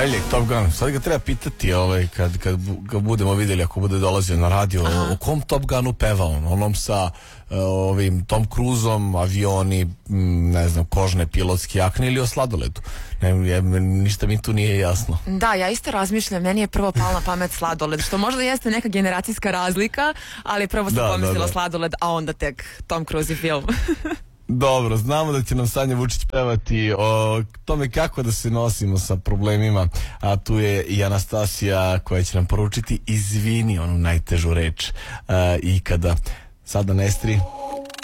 Šveljeg, Top Gun, sad ga treba pitati kad ga budemo vidjeli, ako bude dolazio na radio, o kom Top Gunu peva on, onom sa Tom Cruiseom, avioni, ne znam, kožne pilotske jakne ili o sladoledu. Ništa mi tu nije jasno. Da, ja isto razmišljam, meni je prvo palo na pamet sladoled, što možda jeste neka generacijska razlika, ali prvo sam pomislila sladoled, a onda tek Tom Cruise i film. Dobro, znamo da će nam Sanja Vučić pevati o tome kako da se nosimo sa problemima, a tu je i Anastasija koja će nam poručiti izvini, onu najtežu reč ikada. Sada Nestri.